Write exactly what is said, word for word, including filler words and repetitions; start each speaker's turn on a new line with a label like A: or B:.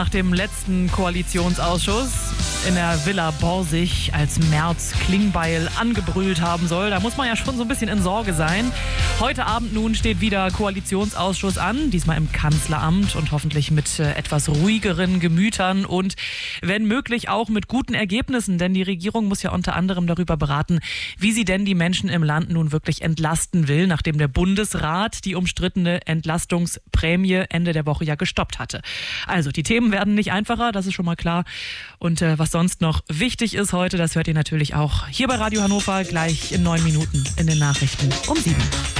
A: Nach dem letzten Koalitionsausschuss in der Villa Borsig, als Merz Klingbeil angebrüllt haben soll, da muss man ja schon so ein bisschen in Sorge sein. Heute Abend nun steht wieder Koalitionsausschuss an, diesmal im Kanzleramt und hoffentlich mit äh, etwas ruhigeren Gemütern und wenn möglich auch mit guten Ergebnissen, denn die Regierung muss ja unter anderem darüber beraten, wie sie denn die Menschen im Land nun wirklich entlasten will, nachdem der Bundesrat die umstrittene Entlastungsprämie Ende der Woche ja gestoppt hatte. Also die Themen werden nicht einfacher, das ist schon mal klar. Und äh, was sonst noch wichtig ist heute, das hört ihr natürlich auch hier bei Radio Hannover gleich in neun Minuten in den Nachrichten um sieben.